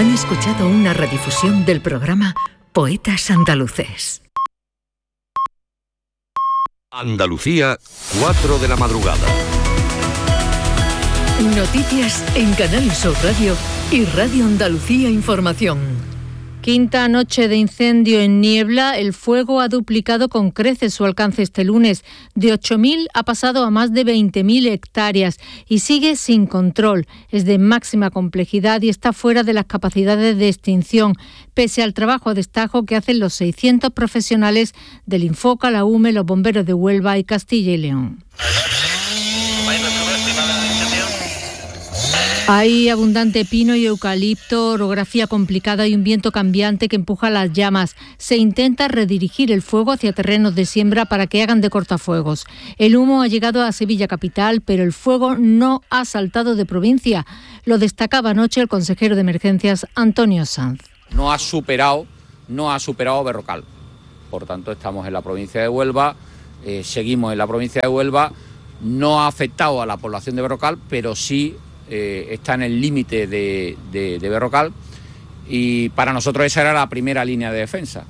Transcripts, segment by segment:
Han escuchado una redifusión del programa Poetas Andaluces. Andalucía, 4 de la madrugada. Noticias en Canal Sur Radio y Radio Andalucía Información. Quinta noche de incendio en Niebla. El fuego ha duplicado con creces su alcance este lunes. De 8.000 ha pasado a más de 20.000 hectáreas y sigue sin control. Es de máxima complejidad y está fuera de las capacidades de extinción, pese al trabajo a destajo que hacen los 600 profesionales del Infoca, la UME, los bomberos de Huelva y Castilla y León. Hay abundante pino y eucalipto, orografía complicada y un viento cambiante que empuja las llamas. Se intenta redirigir el fuego hacia terrenos de siembra para que hagan de cortafuegos. El humo ha llegado a Sevilla capital, pero el fuego no ha saltado de provincia. Lo destacaba anoche el consejero de emergencias, Antonio Sanz. No ha superado Berrocal. Por tanto, estamos en la provincia de Huelva, seguimos en la provincia de Huelva. No ha afectado a la población de Berrocal, pero sí está en el límite de Berrocal, y para nosotros esa era la primera línea de defensa.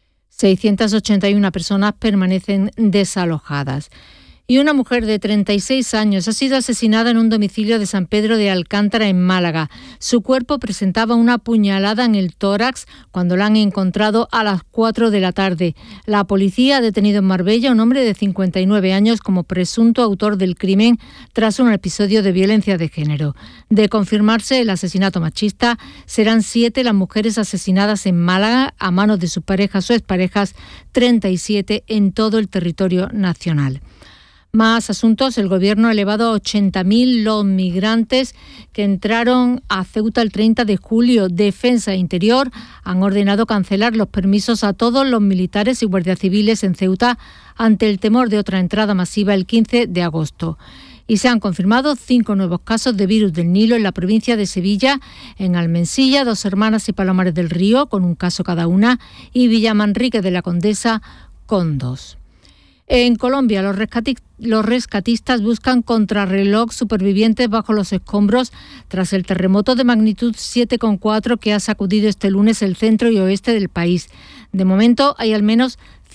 681 personas permanecen desalojadas. Y una mujer de 36 años ha sido asesinada en un domicilio de San Pedro de Alcántara, en Málaga. Su cuerpo presentaba una puñalada en el tórax cuando la han encontrado a las 4 de la tarde. La policía ha detenido en Marbella a un hombre de 59 años como presunto autor del crimen tras un episodio de violencia de género. De confirmarse el asesinato machista, serán 7 las mujeres asesinadas en Málaga a manos de sus parejas o exparejas, 37 en todo el territorio nacional. Más asuntos. El Gobierno ha elevado a 80.000 los migrantes que entraron a Ceuta el 30 de julio. Defensa e Interior han ordenado cancelar los permisos a todos los militares y guardias civiles en Ceuta ante el temor de otra entrada masiva el 15 de agosto. Y se han confirmado 5 nuevos casos de virus del Nilo en la provincia de Sevilla, en Almensilla, Dos Hermanas y Palomares del Río, con un caso cada una, y Villamanrique de la Condesa, con 2. En Colombia, los rescatistas buscan contrarreloj supervivientes bajo los escombros tras el terremoto de magnitud 7,4 que ha sacudido este lunes el centro y oeste del país. De momento hay al menos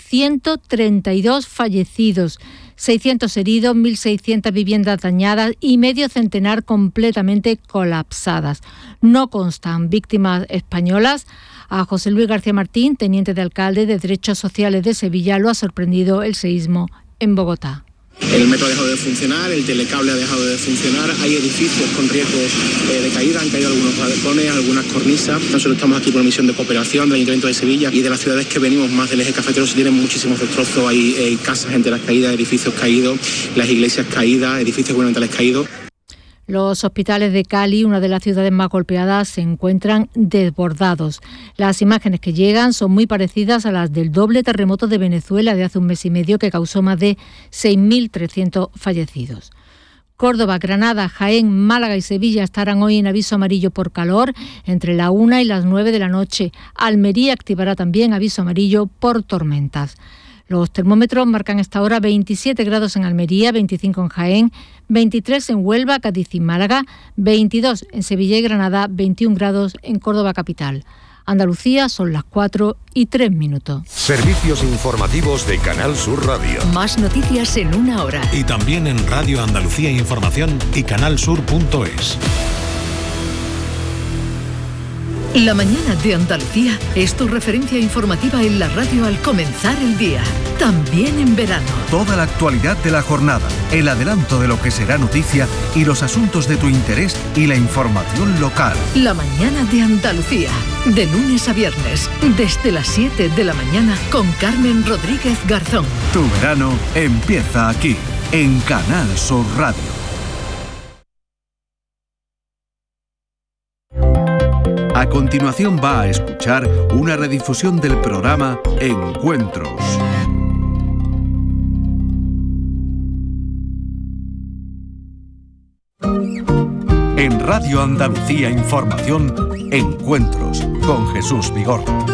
132 fallecidos, 600 heridos, 1.600 viviendas dañadas y medio centenar completamente colapsadas. No constan víctimas españolas. A José Luis García Martín, teniente de alcalde de Derechos Sociales de Sevilla, lo ha sorprendido el seísmo en Bogotá. El metro ha dejado de funcionar, el telecable ha dejado de funcionar, hay edificios con riesgo de caída, han caído algunos balcones, algunas cornisas. Nosotros estamos aquí por una misión de cooperación del Ayuntamiento de Sevilla y de las ciudades que venimos más del eje cafetero se tienen muchísimos destrozos, hay casas enteras caídas, edificios caídos, las iglesias caídas, edificios gubernamentales caídos. Los hospitales de Cali, una de las ciudades más golpeadas, se encuentran desbordados. Las imágenes que llegan son muy parecidas a las del doble terremoto de Venezuela de hace un mes y medio que causó más de 6.300 fallecidos. Córdoba, Granada, Jaén, Málaga y Sevilla estarán hoy en aviso amarillo por calor entre la 1 y las 9 de la noche. Almería activará también aviso amarillo por tormentas. Los termómetros marcan hasta ahora 27 grados en Almería, 25 en Jaén, 23 en Huelva, Cádiz y Málaga, 22 en Sevilla y Granada, 21 grados en Córdoba capital. Andalucía, son las 4:03. Servicios informativos de Canal Sur Radio. Más noticias en una hora. Y también en Radio Andalucía Información y canalsur.es. La mañana de Andalucía es tu referencia informativa en la radio al comenzar el día, también en verano. Toda la actualidad de la jornada, el adelanto de lo que será noticia y los asuntos de tu interés y la información local. La mañana de Andalucía, de lunes a viernes, desde las 7 de la mañana con Carmen Rodríguez Garzón. Tu verano empieza aquí, en Canal Sur Radio. A continuación va a escuchar una redifusión del programa Encuentros. En Radio Andalucía Información, Encuentros con Jesús Vigorra.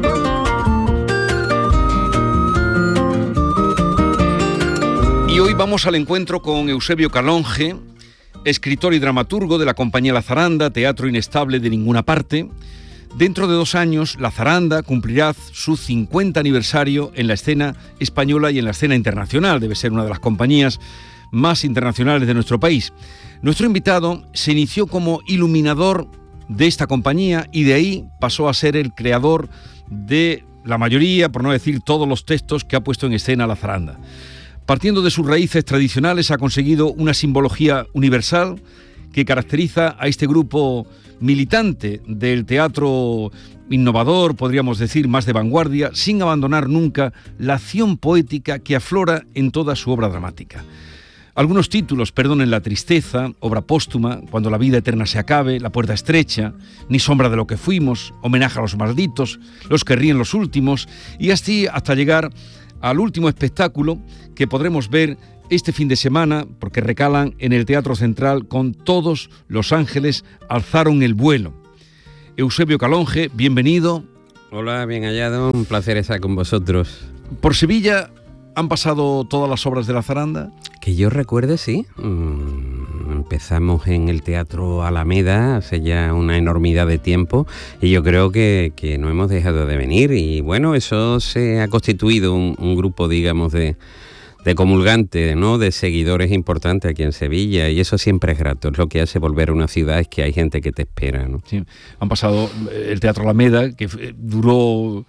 Y hoy vamos Vamos al encuentro con Eusebio Calonge, escritor y dramaturgo de la compañía La Zaranda, teatro inestable de ninguna parte. Dentro de 2 años, La Zaranda cumplirá su 50 aniversario en la escena española y en la escena internacional. Debe ser una de las compañías más internacionales de nuestro país. Nuestro invitado se inició como iluminador de esta compañía y de ahí pasó a ser el creador de la mayoría, por no decir todos los textos que ha puesto en escena La Zaranda. Partiendo de sus raíces tradicionales, ha conseguido una simbología universal que caracteriza a este grupo militante del teatro innovador, podríamos decir, más de vanguardia, sin abandonar nunca la acción poética que aflora en toda su obra dramática. Algunos títulos: Perdonen la tristeza, obra póstuma, Cuando la vida eterna se acabe, La puerta estrecha, Ni sombra de lo que fuimos, Homenaje a los malditos, Los que ríen los últimos, y así hasta llegar al último espectáculo que podremos ver este fin de semana, porque recalan en el Teatro Central con Todos los ángeles alzaron el vuelo. Eusebio Calonge, bienvenido. Hola, bien hallado, un placer estar con vosotros. ¿Por Sevilla han pasado todas las obras de La Zaranda? Que yo recuerde, sí. Empezamos en el Teatro Alameda hace ya una enormidad de tiempo y yo creo que no hemos dejado de venir, y bueno, eso se ha constituido un grupo, digamos, de comulgantes, ¿no?, de seguidores importantes aquí en Sevilla, y eso siempre es grato. Es lo que hace volver a una ciudad, es que hay gente que te espera, ¿no? Sí, han pasado el Teatro Alameda, que duró,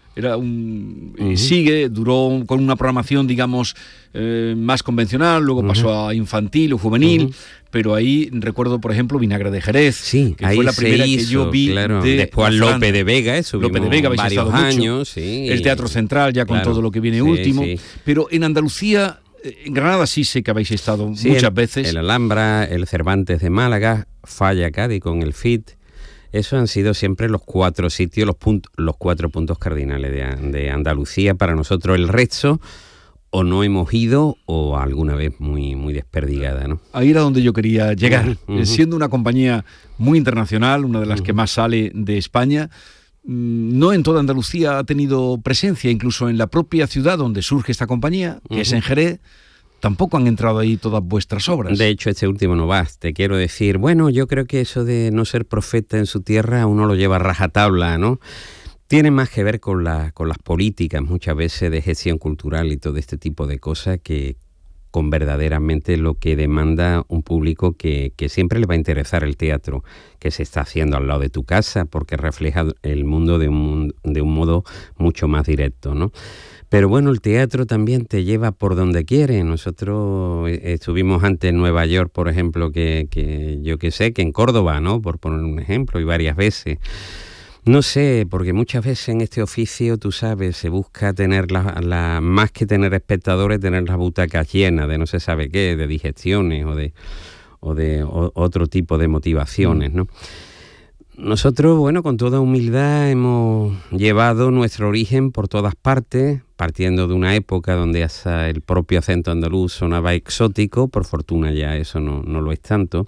duró con una programación, digamos, más convencional, luego pasó a infantil o juvenil, pero ahí recuerdo, por ejemplo, Vinagre de Jerez, sí, que fue la primera que yo vi. Claro. Después Lope de Vega, Lope de Vega, varios años, sí. El Teatro Central ya con todo lo que viene último, sí. Pero en Andalucía, en Granada sí sé que habéis estado muchas veces. El Alhambra, el Cervantes de Málaga, Falla Cádiz con el FIT. Esos han sido siempre los 4 sitios, los 4 puntos cardinales de Andalucía. Para nosotros el resto o no hemos ido o alguna vez muy, muy desperdigada, ¿no? Ahí era donde yo quería llegar. Siendo una compañía muy internacional, una de las que más sale de España, no en toda Andalucía ha tenido presencia, incluso en la propia ciudad donde surge esta compañía, que es en Jerez, tampoco han entrado ahí todas vuestras obras. De hecho, este último no va. Te quiero decir, bueno, yo creo que eso de no ser profeta en su tierra uno lo lleva a rajatabla, ¿no? Tiene más que ver con las políticas, muchas veces, de gestión cultural y todo este tipo de cosas, que con verdaderamente lo que demanda un público que siempre le va a interesar el teatro que se está haciendo al lado de tu casa, porque refleja el mundo de un modo mucho más directo, ¿no? Pero bueno, el teatro también te lleva por donde quiere. Nosotros estuvimos antes en Nueva York, por ejemplo, que yo que sé, que en Córdoba, ¿no?, por poner un ejemplo, y varias veces. No sé, porque muchas veces en este oficio, tú sabes, se busca tener más que tener espectadores, tener las butacas llenas de no se sabe qué, de digestiones o de otro tipo de motivaciones, ¿no? Nosotros, bueno, con toda humildad hemos llevado nuestro origen por todas partes, partiendo de una época donde hasta el propio acento andaluz sonaba exótico. Por fortuna ya eso no lo es tanto.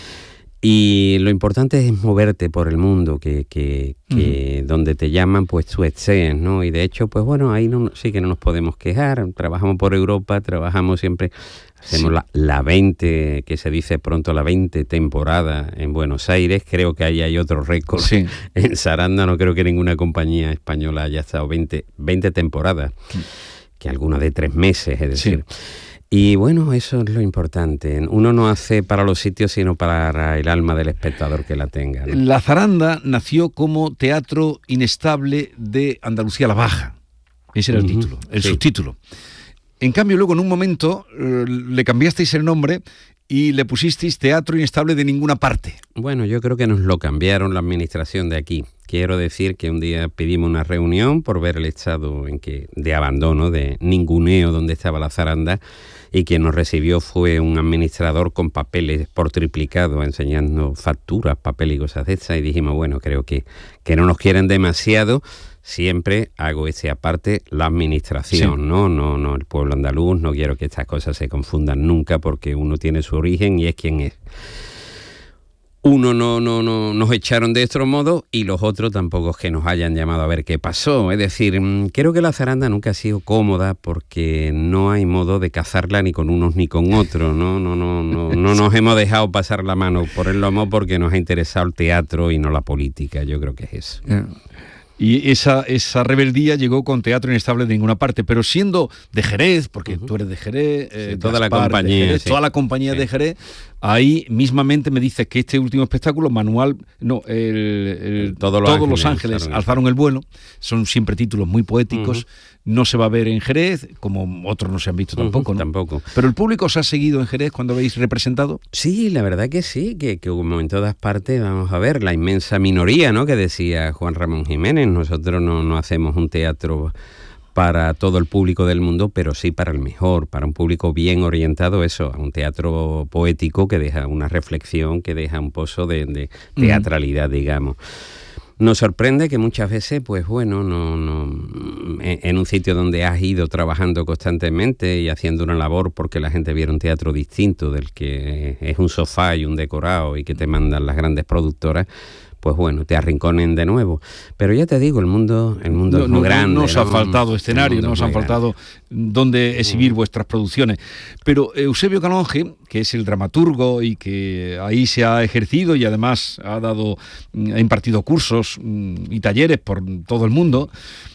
Y lo importante es moverte por el mundo, que donde te llaman, pues tú estés, ¿no? Y de hecho, pues bueno, ahí sí que no nos podemos quejar. Trabajamos por Europa, trabajamos siempre, hacemos la 20, que se dice pronto, la 20 temporada en Buenos Aires. Creo que ahí hay otro récord. Sí. En Zaranda no creo que ninguna compañía española haya estado 20 temporadas, que alguna de 3 meses, es decir. Sí. Y bueno, eso es lo importante. Uno no hace para los sitios, sino para el alma del espectador que la tenga, ¿no? La Zaranda nació como Teatro Inestable de Andalucía la Baja. Ese era el título, el subtítulo. En cambio, luego en un momento le cambiasteis el nombre y le pusisteis Teatro Inestable de Ninguna Parte. Bueno, yo creo que nos lo cambiaron la administración de aquí. Quiero decir que un día pedimos una reunión por ver el estado de abandono, de ninguneo donde estaba la Zaranda, y quien nos recibió fue un administrador con papeles por triplicado, enseñando facturas, papel y cosas de estas, y dijimos, bueno, creo que no nos quieren demasiado. Siempre hago aparte la administración, sí. No el pueblo andaluz. No quiero que estas cosas se confundan nunca, porque uno tiene su origen y es quien es. uno no nos echaron de otro modo y los otros tampoco es que nos hayan llamado a ver qué pasó. Es decir, creo que la zaranda nunca ha sido cómoda porque no hay modo de cazarla ni con unos ni con otros. No nos hemos dejado pasar la mano por el lomo porque nos ha interesado el teatro y no la política. Yo creo que es eso. Y esa rebeldía llegó con Teatro Inestable de Ninguna Parte, pero siendo de Jerez, porque tú eres de Jerez, toda la compañía, Jerez, toda la compañía de Jerez, ahí mismamente me dices que este último espectáculo, Todos los Ángeles alzaron el vuelo, son siempre títulos muy poéticos, no se va a ver en Jerez, como otros no se han visto tampoco, ¿no? Tampoco. ¿Pero el público os ha seguido en Jerez cuando habéis representado? Sí, la verdad que sí, que como en todas partes, vamos a ver, la inmensa minoría, ¿no?, que decía Juan Ramón Jiménez, nosotros no hacemos un teatro para todo el público del mundo, pero sí para el mejor, para un público bien orientado, eso, a un teatro poético que deja una reflexión, que deja un pozo de teatralidad, digamos. Nos sorprende que muchas veces, pues bueno, en un sitio donde has ido trabajando constantemente y haciendo una labor porque la gente viera un teatro distinto del que es un sofá y un decorado y que te mandan las grandes productoras, pues bueno, te arrinconen de nuevo. Pero ya te digo, el mundo es muy grande. Nos ha faltado escenarios, nos han faltado donde exhibir vuestras producciones. Pero Eusebio Canonge, que es el dramaturgo y que ahí se ha ejercido y además ha impartido cursos y talleres por todo el mundo,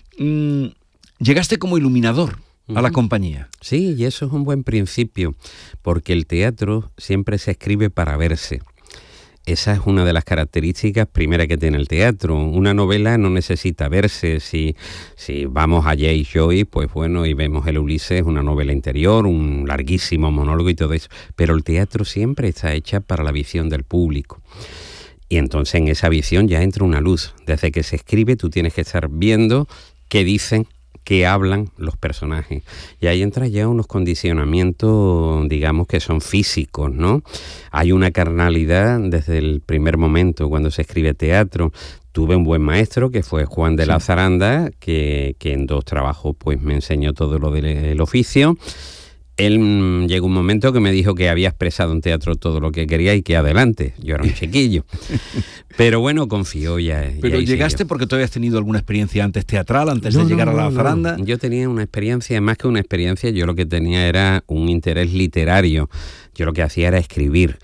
llegaste como iluminador a la compañía. Sí, y eso es un buen principio, porque el teatro siempre se escribe para verse. Esa es una de las características primeras que tiene el teatro. Una novela no necesita verse. Si vamos a Jay Joy, pues bueno, y vemos el Ulises, una novela interior, un larguísimo monólogo y todo eso. Pero el teatro siempre está hecha para la visión del público. Y entonces en esa visión ya entra una luz. Desde que se escribe tú tienes que estar viendo qué dicen, qué hablan los personajes. Y ahí entra ya unos condicionamientos, digamos, que son físicos, ¿no? Hay una carnalidad desde el primer momento cuando se escribe teatro. Tuve un buen maestro que fue Juan de la Zaranda, que en 2 trabajos pues me enseñó todo lo del oficio. Él llegó un momento que me dijo que había expresado en teatro todo lo que quería y que adelante. Yo era un chiquillo. Pero bueno, confió ya. ¿Pero llegaste porque tú habías tenido alguna experiencia antes teatral, antes de llegar a la Zaranda? Yo tenía una experiencia, más que una experiencia, yo lo que tenía era un interés literario. Yo lo que hacía era escribir.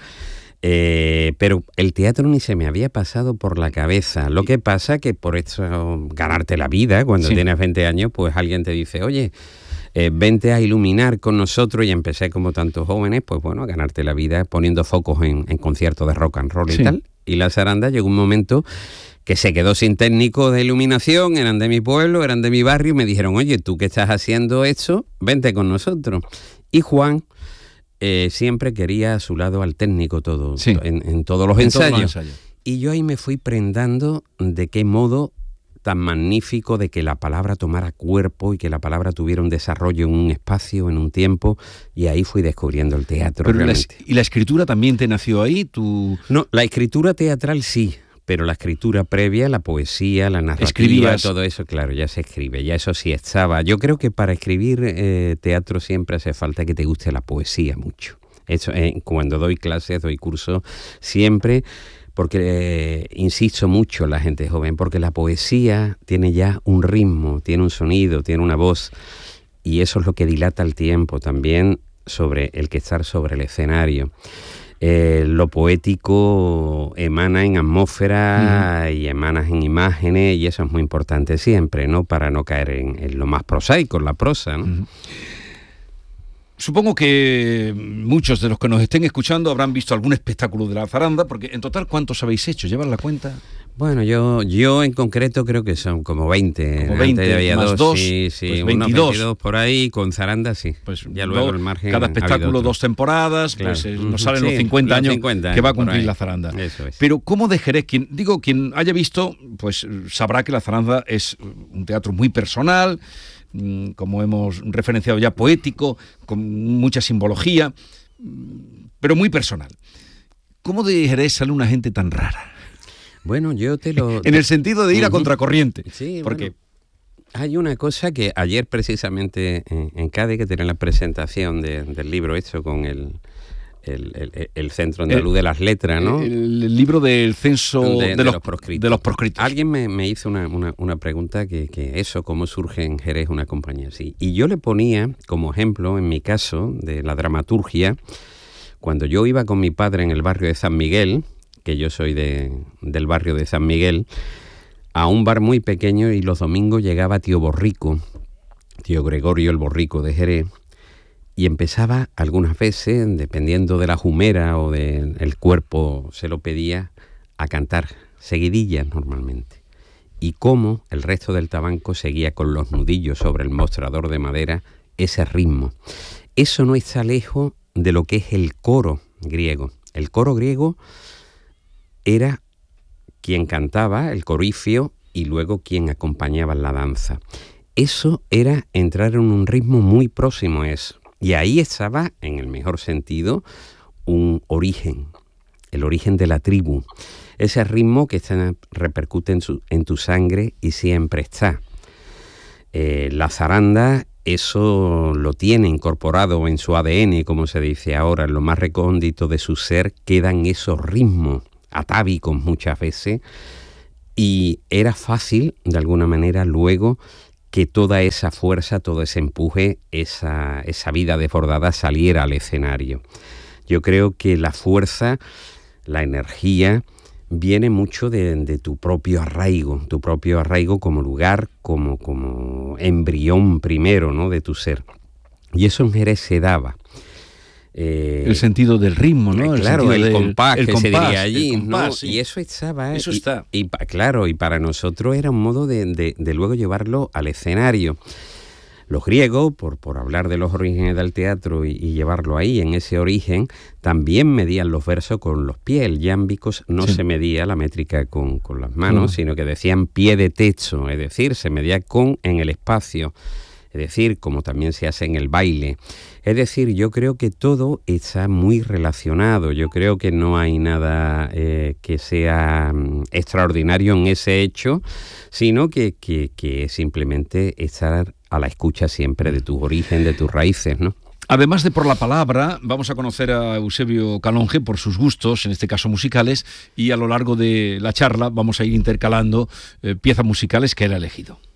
Pero el teatro ni se me había pasado por la cabeza. Lo que pasa que por eso ganarte la vida, cuando tienes 20 años, pues alguien te dice, oye, vente a iluminar con nosotros, y empecé como tantos jóvenes, pues bueno, a ganarte la vida poniendo focos en conciertos de rock and roll y tal. Y la Zaranda llegó un momento que se quedó sin técnico de iluminación, eran de mi pueblo, eran de mi barrio, y me dijeron, oye, tú que estás haciendo esto, vente con nosotros. Y Juan siempre quería a su lado al técnico todo, en todos los ensayos. Y yo ahí me fui prendando de qué modo tan magnífico de que la palabra tomara cuerpo y que la palabra tuviera un desarrollo en un espacio, en un tiempo, y ahí fui descubriendo el teatro. Pero ¿y la escritura también te nació ahí? No, la escritura teatral sí, pero la escritura previa, la poesía, la narrativa, todo eso, claro, ya se escribe, ya eso sí estaba. Yo creo que para escribir teatro siempre hace falta que te guste la poesía mucho. Eso, cuando doy clases, doy cursos, siempre... Porque insisto mucho en la gente joven, porque la poesía tiene ya un ritmo, tiene un sonido, tiene una voz, y eso es lo que dilata el tiempo también sobre el que estar sobre el escenario. Lo poético emana en atmósfera y emana en imágenes, y eso es muy importante siempre, ¿no? Para no caer en lo más prosaico, en la prosa, ¿no? Supongo que muchos de los que nos estén escuchando habrán visto algún espectáculo de la Zaranda, porque en total, ¿cuántos habéis hecho? ¿Llevan la cuenta? Bueno, yo en concreto creo que son como 20. Como 20, había más 2, sí, pues 22 por ahí, con Zaranda sí. Pues ya luego el margen. Cada espectáculo 2 temporadas, claro. Pues nos salen los 50 años que va a cumplir la Zaranda. Eso es. Pero ¿cómo de Jerez? Quien haya visto, pues sabrá que la Zaranda es un teatro muy personal, como hemos referenciado ya, poético, con mucha simbología, pero muy personal. ¿Cómo de Jerez sale una gente tan rara? Bueno, yo te lo... en el sentido de ir a contracorriente. Sí, porque bueno, hay una cosa que ayer precisamente en Cádiz, que tenía la presentación del libro hecho con el el Centro Andaluz de las Letras, ¿no? El libro del censo de los proscritos. Alguien me hizo una pregunta que eso, ¿cómo surge en Jerez una compañía así? Y yo le ponía como ejemplo, en mi caso, de la dramaturgia, cuando yo iba con mi padre en el barrio de San Miguel, que yo soy del barrio de San Miguel, a un bar muy pequeño, y los domingos llegaba tío Borrico, tío Gregorio el Borrico de Jerez, y empezaba algunas veces, dependiendo de la jumera o del cuerpo se lo pedía, a cantar seguidillas normalmente. Y cómo el resto del tabanco seguía con los nudillos sobre el mostrador de madera ese ritmo. Eso no está lejos de lo que es el coro griego. El coro griego era quien cantaba, el corifio, y luego quien acompañaba en la danza. Eso era entrar en un ritmo muy próximo a eso. Y ahí estaba, en el mejor sentido, un origen, el origen de la tribu. Ese ritmo que repercute en tu sangre y siempre está. La zaranda, eso lo tiene incorporado en su ADN, como se dice ahora, en lo más recóndito de su ser quedan esos ritmos atávicos muchas veces, y era fácil, de alguna manera, luego que toda esa fuerza, todo ese empuje, esa vida desbordada saliera al escenario. Yo creo que la fuerza, la energía, viene mucho de tu propio arraigo como lugar, como embrión primero, ¿no?, de tu ser. Y eso en Jerez se daba. El sentido del ritmo, ¿no? Claro, el compás que se diría allí, compás, ¿no? sí. Y eso estaba. Eso está. Claro, y para nosotros era un modo de luego llevarlo al escenario. Los griegos, por hablar de los orígenes del teatro y llevarlo ahí, en ese origen, también medían los versos con los pies. El yámbicos no se medía la métrica con las manos, sino que decían pie de techo, es decir, se medía en el espacio. Es decir, como también se hace en el baile. Es decir, yo creo que todo está muy relacionado. Yo creo que no hay nada que sea extraordinario en ese hecho, sino que simplemente estar a la escucha siempre de tu origen, de tus raíces, ¿no? Además de por la palabra, vamos a conocer a Eusebio Calonge por sus gustos, en este caso musicales, y a lo largo de la charla vamos a ir intercalando piezas musicales que él ha elegido.